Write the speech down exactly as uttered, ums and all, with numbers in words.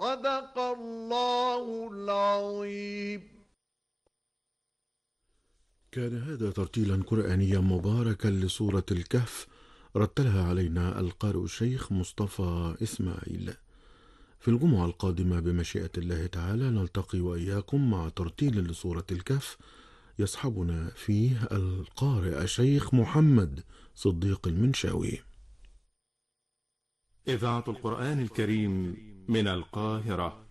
صدق الله العظيم. كان هذا ترتيلا قرآنيا مباركا لسورة الكهف، رتلها علينا القارئ الشيخ مصطفى إسماعيل. في الجمعة القادمة بمشيئة الله تعالى نلتقي وإياكم مع ترتيل لسورة الكهف يصحبنا فيه القارئ الشيخ محمد صديق المنشاوي. إذاعة القرآن الكريم من القاهرة.